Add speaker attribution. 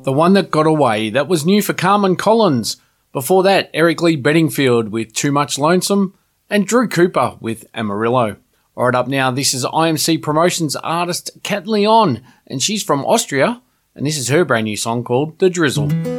Speaker 1: The One That Got Away, that was new for Carmen Collins. Before that, Eric Lee Bedingfield with Too Much Lonesome, and Drew Cooper with Amarillo. Alright, up now, this is IMC Promotions artist Kat Leon, and she's from Austria, and this is her brand new song called The Drizzle.